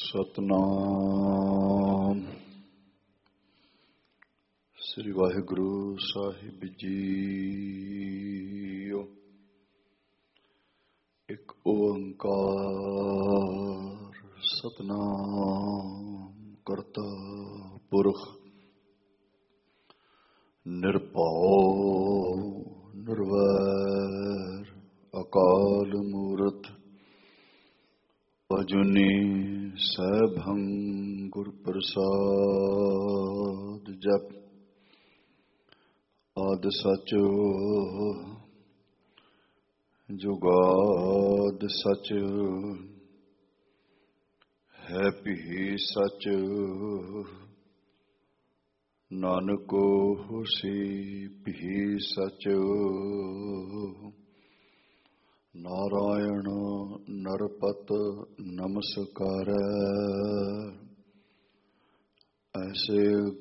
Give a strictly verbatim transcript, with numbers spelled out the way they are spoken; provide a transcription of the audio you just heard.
ਸਤਨਾਮ ਸ੍ਰੀ ਵਾਹਿਗੁਰੂ ਸਾਹਿਬ JIO. ਇੱਕ ਓੰਕਾਰ ਸਤਨਾਮ ਕਰਤਾ ਪੁਰਖ ਨਿਰਭਉ ਨਿਰਵੈਰ ਅਕਾਲ ਮੂਰਤ ਅਜੂਨੀ ਸੈਭੰ ਗੁਰ ਪ੍ਰਸਾਦ। ਜਪ ਆਦਿ ਸਚ ਜੁਗਾਦ ਸਚ ਹੈ ਭੀ ਸਚ ਨਾਨਕ ਹੋਸੀ ਭੀ ਸਚ। ਨਾਰਾਇਣ ਨਰਪਤ ਨਮਸਕਾਰੈ ਐਸੇ